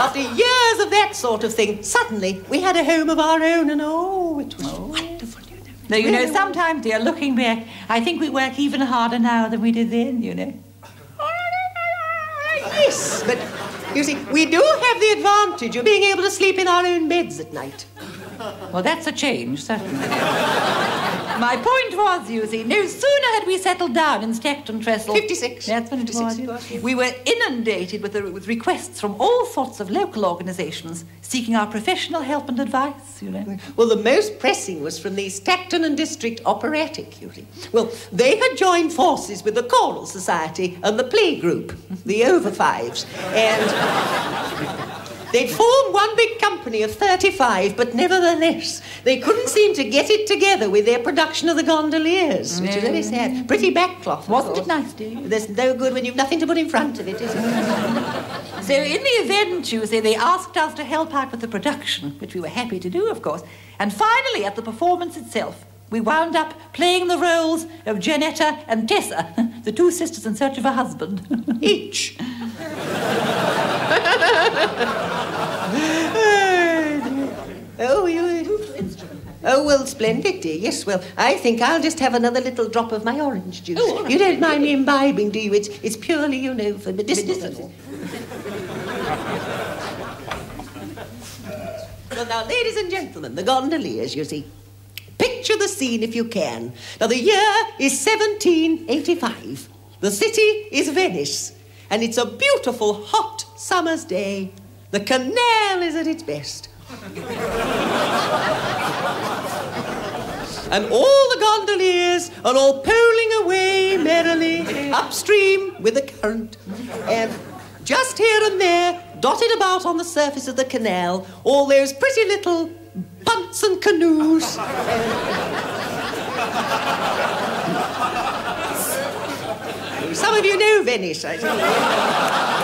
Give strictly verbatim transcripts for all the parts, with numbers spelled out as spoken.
after years of that sort of thing, suddenly we had a home of our own, and oh, it was oh. wonderful, you know. Now, you know, sometimes, dear, looking back, I think we work even harder now than we did then, you know. Yes, but, you see, we do have the advantage of being able to sleep in our own beds at night. Well, that's a change, certainly. My point was, you see, no sooner had we settled down in Stacton Trestle... fifty-six. That's when it was. was. We were inundated with, the, with requests from all sorts of local organisations seeking our professional help and advice, you know. Well, the most pressing was from the Stacton and District Operatic, you see. Well, they had joined forces with the Choral Society and the Play Group, the Over Fives, and... They'd formed one big company of thirty-five, but nevertheless, they couldn't seem to get it together with their production of the Gondoliers, which is very sad. Pretty backcloth. Wasn't it nice, dear? There's no good when you've nothing to put in front of it, is it? So in the event, you see, they asked us to help out with the production, which we were happy to do, of course. And finally, at the performance itself, we wound up playing the roles of Janetta and Tessa, the two sisters in search of a husband. Each. Oh, you... Oh, well, splendid, dear. Yes, well, I think I'll just have another little drop of my orange juice. Oh, you don't mind me imbibing, do you? It's, it's purely, you know, for medicinal. Well, now, ladies and gentlemen, the gondoliers, you see. Picture the scene if you can. Now, the year is seventeen eighty-five. The city is Venice. And it's a beautiful, hot summer's day. The canal is at its best. And all the gondoliers are all poling away merrily upstream with the current. And just here and there, dotted about on the surface of the canal, all those pretty little punts and canoes. Some of you know Venice, I think.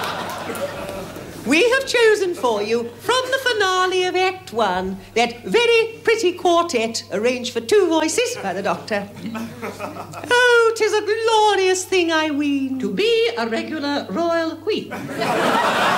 We have chosen for you, from the finale of Act One, that very pretty quartet arranged for two voices by the Doctor. Oh, 'tis a glorious thing, I ween, to be a regular royal queen.